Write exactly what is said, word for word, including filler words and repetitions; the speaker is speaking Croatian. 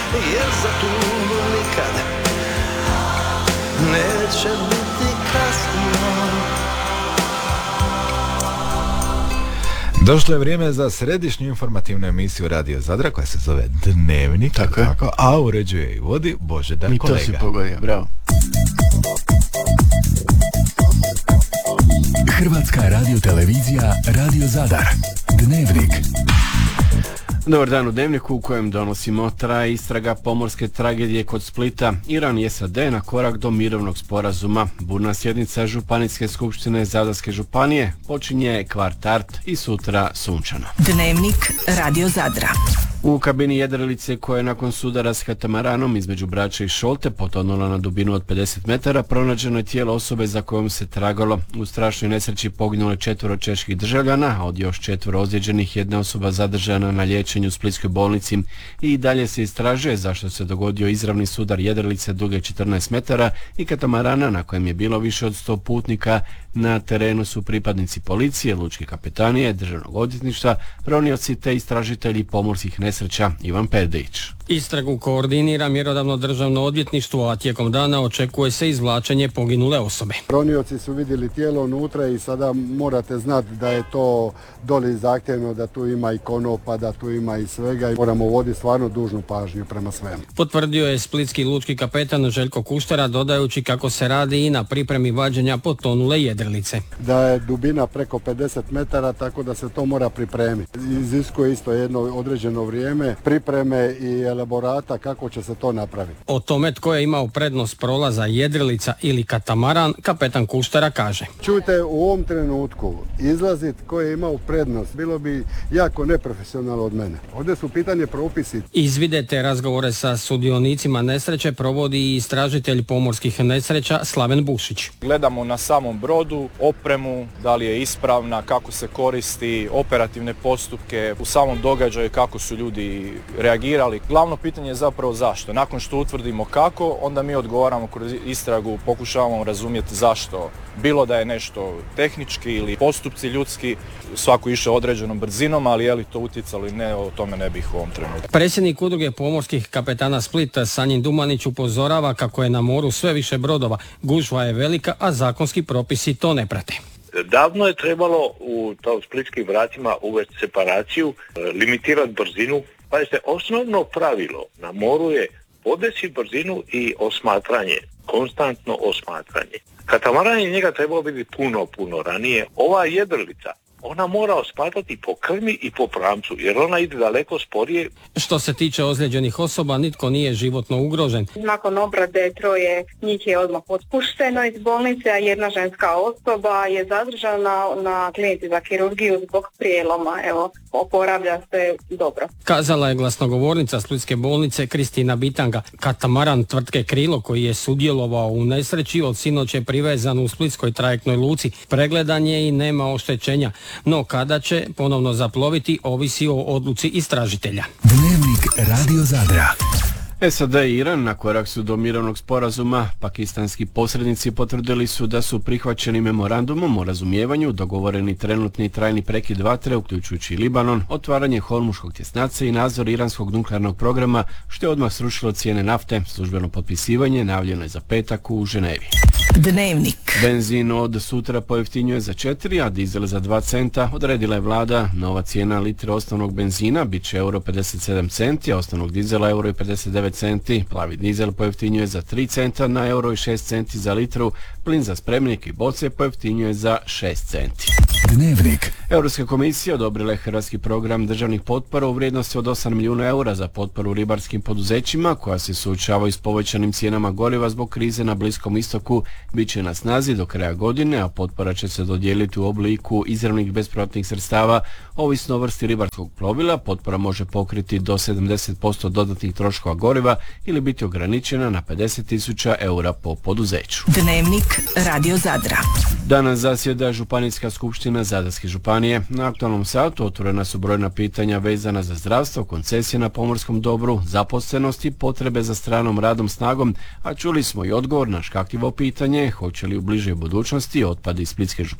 jer za tu nikad neće biti kasno. Došlo je vrijeme za središnju informativnu emisiju Radio Zadra koja se zove Dnevnik, tako, tako a uređuje i vodi Božidar Mi Kolega. To si pogodio, bravo. Hrvatska radiotelevizija Radio Zadar. Dnevnik. Dobar dan u Dnevniku u kojem donosimo traje istraga pomorske tragedije kod Splita. Iran i S A D na korak do mirovnog sporazuma. Burna sjednica Županijske skupštine Zadarske županije počinje kvart art i sutra sunčano. Dnevnik Radio Zadra. U kabini jedrilice koja je nakon sudara s katamaranom između Brača i Šolte potonula na dubinu od pedeset metara pronađeno je tijelo osobe za kojom se tragalo. U strašnoj nesreći poginulo je četvoro čeških državljana, a od još četvoro ozlijeđenih jedna osoba zadržana na liječenju u splitskoj bolnici. I dalje se istražuje zašto se dogodio izravni sudar jedrilice duge četrnaest metara i katamarana na kojem je bilo više od sto putnika. Na terenu su pripadnici policije, lučke kapetanije, državnog odvjetništva, ronioci te istražitelji pomorskih nesreća. Ivan Perdić. Istragu koordinira mjerodavno državno odvjetništvo, a tijekom dana očekuje se izvlačenje poginule osobe. Ronioci su vidjeli tijelo unutra i sada morate znati da je to doli zahtjevno, da tu ima i konopa, da tu ima i svega i moramo voditi stvarno dužnu pažnju prema svemu. Potvrdio je splitski lučki kapetan Željko Kuštara, dodajući kako se radi i na pripremi vađenja potonule jedrilice. Da je dubina preko pedeset metara, tako da se to mora pripremiti. Iziskuje isto jedno određeno vrijeme, pripreme i elaborata kako će se to napraviti. O tome tko je imao prednost prolaza jedrilica ili katamaran, kapetan Kuštara kaže. Čujte, u ovom trenutku izlaziti tko je imao prednost bilo bi jako neprofesionalno od mene. Ovdje su pitanje propisi. Izvide te razgovore sa sudionicima nesreće provodi i istražitelj pomorskih nesreća Slaven Bušić. Gledamo na samom brodu opremu, da li je ispravna, kako se koristi, operativne postupke, u samom događaju kako su ljudi reagirali. Glavno pitanje je zapravo zašto. Nakon što utvrdimo kako, onda mi odgovaramo kroz istragu, pokušavamo razumjeti zašto. Bilo da je nešto tehnički ili postupci ljudski, svako išao određenom brzinom, ali je li to utjecalo ili ne, o tome ne bih u ovom trenutku. Predsjednik udruge pomorskih kapetana Splita Sanjin Dumanić upozorava kako je na moru sve više brodova. Gužva je velika, a zakonski propisi to ne prate. Davno je trebalo u to splitskim vratima uvesti separaciju, limitirati brzinu. Pazite, osnovno pravilo na moru je podesi brzinu i osmatranje, konstantno osmatranje. Katamaran njega trebalo biti puno, puno ranije. Ova jedrilica, ona mora osmatrati po krmi i po pramcu, jer ona ide daleko sporije. Što se tiče ozlijeđenih osoba, nitko nije životno ugrožen. Nakon obrade troje njih je odmah otpušteno iz bolnice, a jedna ženska osoba je zadržana na klinici za kirurgiju zbog prijeloma. Evo, oporavlja se dobro. Kazala je glasnogovornica splitske bolnice Kristina Bitanga. Katamaran tvrtke Krilo, koji je sudjelovao u nesreći, od sinoć je privezan u splitskoj trajektnoj luci. Pregledan je i nema oštećenja. No kada će ponovno zaploviti ovisi o odluci istražitelja. Dnevnik Radio Zadra. S A D i Iran na korak su do mirovnog sporazuma. Pakistanski posrednici potvrdili su da su prihvaćeni memorandumom o razumijevanju dogovoreni trenutni i trajni prekid vatre, uključujući Libanon, otvaranje Hormuškog tjesnaca i nadzor iranskog nuklearnog programa, što je odmah srušilo cijene nafte. Službeno potpisivanje najavljeno je za petak u Ženevi. Dnevnik. Benzin od sutra pojeftinjuje za četiri, a dizel za dva centa. Odredila je vlada. Nova cijena litre osnovnog benzina bit će euro pedeset sedam centi, a osnovnog dizela euro pedeset devet centi. Plavi dizel pojeftinjuje za tri centa na euro i šest centi za litru. Plin za spremnik i boce pojeftinjuje za šest centi. Dnevnik. Europska komisija odobrila je hrvatski program državnih potpora u vrijednosti od osam milijuna eura za potporu ribarskim poduzećima koja se suočavaju s povećanim cijenama goriva zbog krize na Bliskom istoku. Biće na snazi do kraja godine, a potpora će se dodijeliti u obliku izravnih bespovratnih sredstava. Ovisno o vrsti ribarskog plovila, potpora može pokriti do sedamdeset posto dodatnih troškova goriva ili biti ograničena na pedeset tisuća eura po poduzeću. Dnevnik Radio Zadra. Danas zasjeda Županijska skupština Zadarske županije. Na aktualnom satu otvorena su brojna pitanja vezana za zdravstvo, koncesije na pomorskom dobru, zaposlenost i potrebe za stranom radom snagom, a čuli smo i odgovor na škakljivo pitanje hoće li u bližoj budućnosti otpad iz Splitske županije